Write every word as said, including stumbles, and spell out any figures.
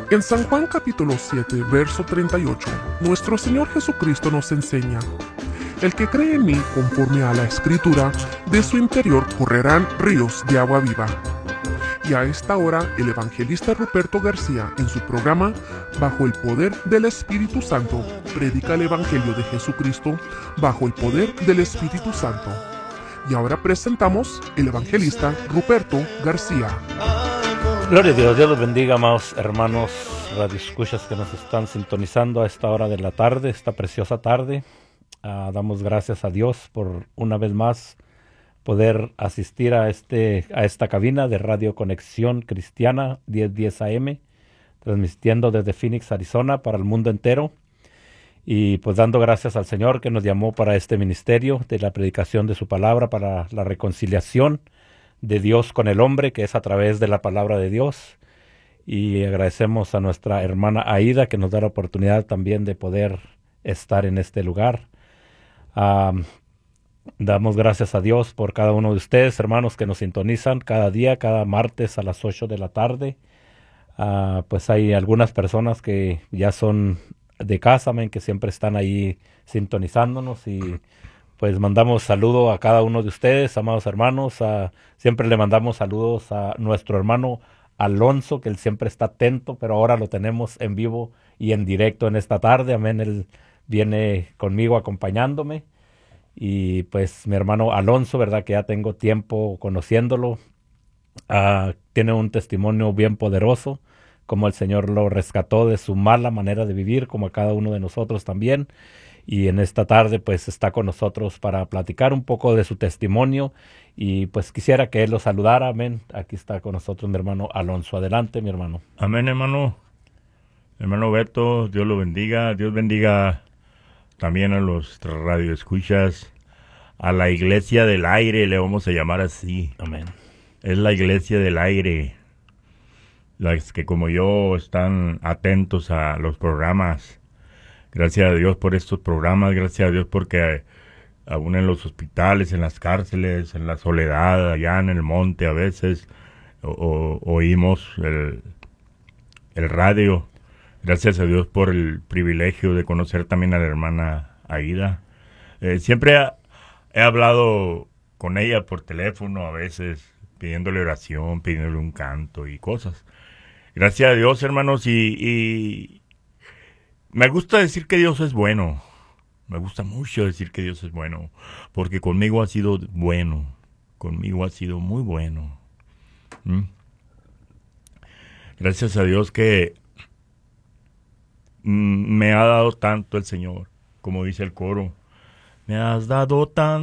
En San Juan capítulo siete, verso treinta y ocho, nuestro Señor Jesucristo nos enseña: el que cree en mí, conforme a la Escritura, de su interior correrán ríos de agua viva. Y a esta hora, el evangelista Ruperto García, en su programa Bajo el Poder del Espíritu Santo, predica el Evangelio de Jesucristo bajo el poder del Espíritu Santo. Y ahora presentamos el evangelista Ruperto García. Gloria a Dios, Dios los bendiga, amados hermanos radioescuchas que nos están sintonizando a esta hora de la tarde, esta preciosa tarde. Uh, damos gracias a Dios por una vez más poder asistir a, este, a esta cabina de Radio Conexión Cristiana diez diez A M, transmitiendo desde Phoenix, Arizona, para el mundo entero. Y pues dando gracias al Señor que nos llamó para este ministerio de la predicación de su palabra, para la reconciliación de Dios con el hombre, que es a través de la palabra de Dios. Y agradecemos a nuestra hermana Aida que nos da la oportunidad también de poder estar en este lugar. Um, damos gracias a Dios por cada uno de ustedes, hermanos, que nos sintonizan cada día, cada martes a las ocho de la tarde. Uh, pues hay algunas personas que ya son de casa, men, que siempre están ahí sintonizándonos, y pues mandamos saludo a cada uno de ustedes, amados hermanos. Uh, siempre le mandamos saludos a nuestro hermano Alonso, que él siempre está atento, pero ahora lo tenemos en vivo y en directo en esta tarde. Amén. Él viene conmigo acompañándome. Y pues mi hermano Alonso, verdad que ya tengo tiempo conociéndolo. Uh, tiene un testimonio bien poderoso, como el Señor lo rescató de su mala manera de vivir, como a cada uno de nosotros también. Y en esta tarde pues está con nosotros para platicar un poco de su testimonio, y pues quisiera que él lo saludara. Amén. Aquí está con nosotros mi hermano Alonso. Adelante, mi hermano. Amén, hermano. Hermano Beto, Dios lo bendiga. Dios bendiga también a los radioescuchas, a la iglesia del aire, le vamos a llamar así. Amén. Es la iglesia del aire, las que como yo están atentos a los programas. Gracias a Dios por estos programas, gracias a Dios porque aún en los hospitales, en las cárceles, en la soledad, allá en el monte a veces, o, o, oímos el, el radio. Gracias a Dios por el privilegio de conocer también a la hermana Aida. Eh, siempre ha, he hablado con ella por teléfono, a veces pidiéndole oración, pidiéndole un canto y cosas. Gracias a Dios, hermanos, y, y me gusta decir que Dios es bueno. Me gusta mucho decir que Dios es bueno, porque conmigo ha sido bueno, conmigo ha sido muy bueno. ¿Mm? Gracias a Dios que me ha dado tanto el Señor, como dice el coro. Me has dado tanto